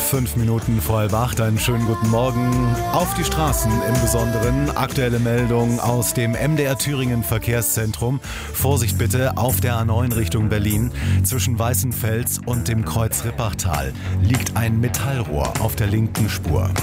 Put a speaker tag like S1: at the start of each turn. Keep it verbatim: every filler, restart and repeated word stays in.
S1: Fünf Minuten vor halb acht, einen schönen guten Morgen. Auf die Straßen im Besonderen. Aktuelle Meldung aus dem M D R Thüringen Verkehrszentrum. Vorsicht bitte auf der A neun Richtung Berlin. Zwischen Weißenfels und dem Kreuz Rippachtal liegt ein Metallrohr auf der linken Spur.